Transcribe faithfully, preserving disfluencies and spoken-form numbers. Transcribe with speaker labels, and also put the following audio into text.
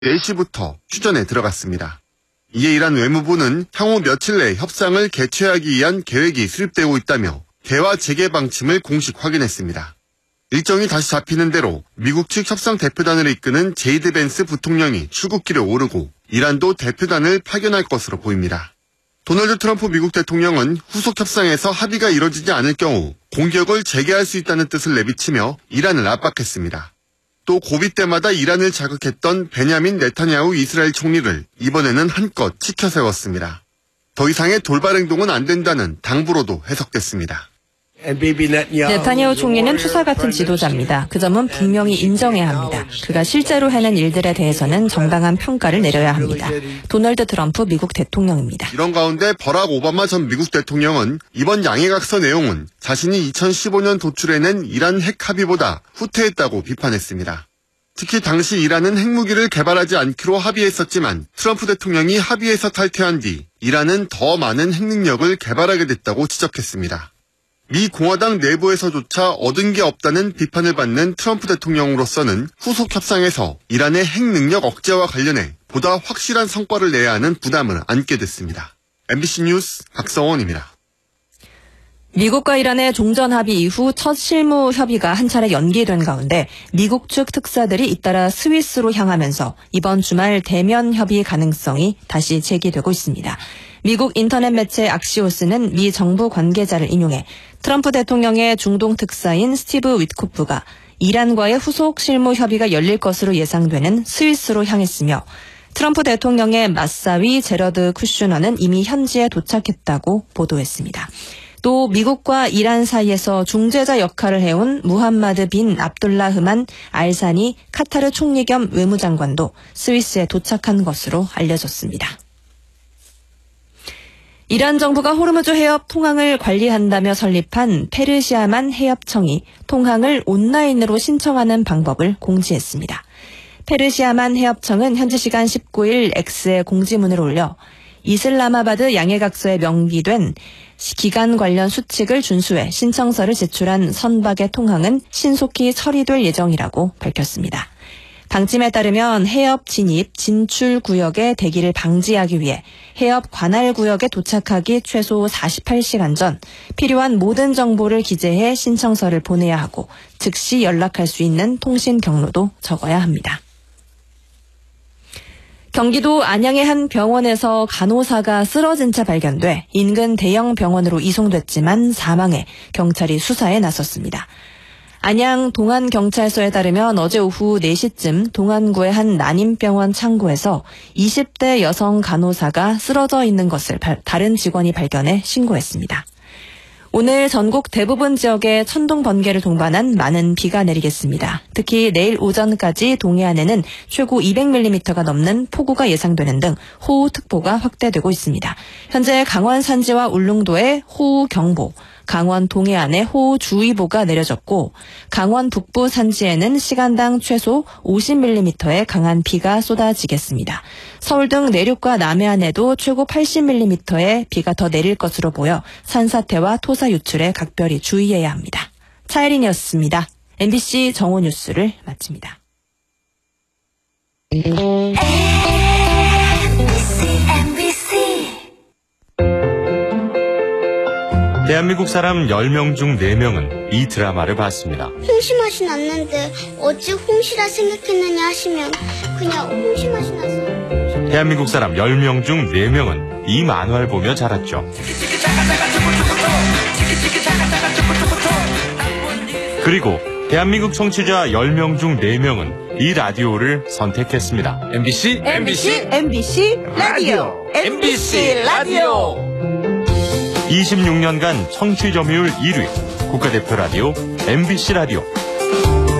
Speaker 1: 네 시부터 휴전에 들어갔습니다. 이에 이란 외무부는 향후 며칠 내 협상을 개최하기 위한 계획이 수립되고 있다며 대화 재개 방침을 공식 확인했습니다. 일정이 다시 잡히는 대로 미국 측 협상 대표단을 이끄는 제이드 벤스 부통령이 출국길에 오르고 이란도 대표단을 파견할 것으로 보입니다. 도널드 트럼프 미국 대통령은 후속 협상에서 합의가 이뤄지지 않을 경우 공격을 재개할 수 있다는 뜻을 내비치며 이란을 압박했습니다. 또 고비 때마다 이란을 자극했던 베냐민 네타냐후 이스라엘 총리를 이번에는 한껏 치켜 세웠습니다. 더 이상의 돌발 행동은 안 된다는 당부로도 해석됐습니다.
Speaker 2: 네타냐후 총리는 투사 같은 지도자입니다. 그 점은 분명히 인정해야 합니다. 그가 실제로 해낸 일들에 대해서는 정당한 평가를 내려야 합니다. 도널드 트럼프 미국 대통령입니다.
Speaker 1: 이런 가운데 버락 오바마 전 미국 대통령은 이번 양해각서 내용은 자신이 이천십오 년 도출해낸 이란 핵 합의보다 후퇴했다고 비판했습니다. 특히 당시 이란은 핵무기를 개발하지 않기로 합의했었지만 트럼프 대통령이 합의에서 탈퇴한 뒤 이란은 더 많은 핵능력을 개발하게 됐다고 지적했습니다. 미 공화당 내부에서조차 얻은 게 없다는 비판을 받는 트럼프 대통령으로서는 후속 협상에서 이란의 핵 능력 억제와 관련해 보다 확실한 성과를 내야 하는 부담을 안게 됐습니다. 엠비씨 뉴스 박성원입니다.
Speaker 2: 미국과 이란의 종전 합의 이후 첫 실무 협의가 한 차례 연기된 가운데 미국 측 특사들이 잇따라 스위스로 향하면서 이번 주말 대면 협의 가능성이 다시 제기되고 있습니다. 미국 인터넷 매체 악시오스는 미 정부 관계자를 인용해 트럼프 대통령의 중동 특사인 스티브 위트코프가 이란과의 후속 실무 협의가 열릴 것으로 예상되는 스위스로 향했으며 트럼프 대통령의 맞사위 제러드 쿠슈너는 이미 현지에 도착했다고 보도했습니다. 또 미국과 이란 사이에서 중재자 역할을 해온 무함마드 빈 압둘라흐만 알사니 카타르 총리 겸 외무장관도 스위스에 도착한 것으로 알려졌습니다. 이란 정부가 호르무즈 해협 통항을 관리한다며 설립한 페르시아만 해협청이 통항을 온라인으로 신청하는 방법을 공지했습니다. 페르시아만 해협청은 현지 시간 십구 일 X에 공지문을 올려 이슬라마바드 양해각서에 명기된 기간 관련 수칙을 준수해 신청서를 제출한 선박의 통항은 신속히 처리될 예정이라고 밝혔습니다. 방침에 따르면 해협 진입, 진출 구역의 대기를 방지하기 위해 해협 관할 구역에 도착하기 최소 사십팔 시간 전 필요한 모든 정보를 기재해 신청서를 보내야 하고 즉시 연락할 수 있는 통신 경로도 적어야 합니다. 경기도 안양의 한 병원에서 간호사가 쓰러진 채 발견돼 인근 대형 병원으로 이송됐지만 사망해 경찰이 수사에 나섰습니다. 안양 동안경찰서에 따르면 어제 오후 네 시쯤 동안구의 한 난임병원 창고에서 이십 대 여성 간호사가 쓰러져 있는 것을 다른 직원이 발견해 신고했습니다. 오늘 전국 대부분 지역에 천둥 번개를 동반한 많은 비가 내리겠습니다. 특히 내일 오전까지 동해안에는 최고 이백 밀리미터가 넘는 폭우가 예상되는 등 호우특보가 확대되고 있습니다. 현재 강원 산지와 울릉도에 호우경보, 강원 동해안에 호우주의보가 내려졌고 강원 북부 산지에는 시간당 최소 오십 밀리미터의 강한 비가 쏟아지겠습니다. 서울 등 내륙과 남해안에도 최고 팔십 밀리미터의 비가 더 내릴 것으로 보여 산사태와 토사 유출에 각별히 주의해야 합니다. 차혜린이었습니다. 엠비씨 정오 뉴스를 마칩니다.
Speaker 3: 대한민국 사람 열 명 중 네 명은 이 드라마를 봤습니다.
Speaker 4: 홍시 맛이 났는데 어찌 홍시라 생각했느냐 하시면 그냥 홍시 맛이 나서.
Speaker 3: 대한민국 사람 열 명 중 네 명은 이 만화를 보며 자랐죠. 그리고 대한민국 청취자 열 명 중 네 명은 이 라디오를 선택했습니다.
Speaker 5: 엠비씨
Speaker 2: 엠비씨 엠비씨 라디오 엠비씨 라디오
Speaker 3: 이십육 년간 청취 점유율 일 위 국가대표 라디오 엠비씨 라디오.